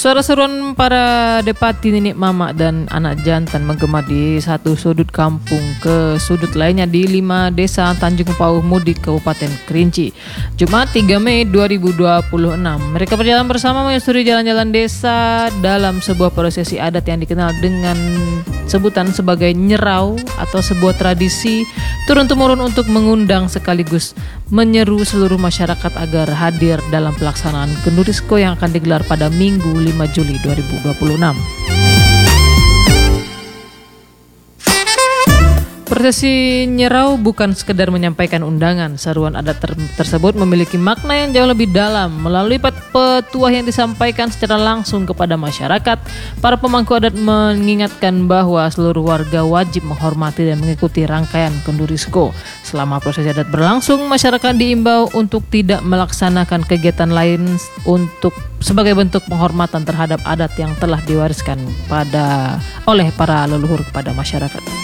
Suara seruan para depati nenek mama dan anak jantan menggema di satu sudut kampung ke sudut lainnya di 5 desa Tanjung Pauh Mudik, Kabupaten Kerinci. Jumat 3 Mei 2026. Mereka berjalan bersama menyusuri jalan-jalan desa dalam sebuah prosesi adat yang dikenal dengan sebutan sebagai nyerau atau sebuah tradisi turun-temurun untuk mengundang sekaligus menyeru seluruh masyarakat agar hadir dalam pelaksanaan Gendurisko yang akan digelar pada Minggu 5 Juli 2026. Prosesi nyerau bukan sekedar menyampaikan undangan. Seruan adat tersebut memiliki makna yang jauh lebih dalam. Melalui petuah yang disampaikan secara langsung kepada masyarakat, para pemangku adat mengingatkan bahwa seluruh warga wajib menghormati dan mengikuti rangkaian Gendurisko. Selama prosesi adat berlangsung, masyarakat diimbau untuk tidak melaksanakan kegiatan lain sebagai bentuk penghormatan terhadap adat yang telah diwariskan oleh para leluhur kepada masyarakat.